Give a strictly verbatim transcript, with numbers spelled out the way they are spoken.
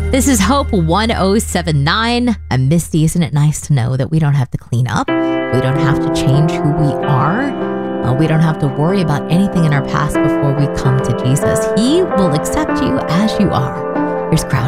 This is Hope one oh seven point nine. I'm Misty. Isn't it nice to know that we don't have to clean up? We don't have to change who we are. Uh, we don't have to worry about anything in our past before we come to Jesus. He will accept you as you are. Here's Crowd.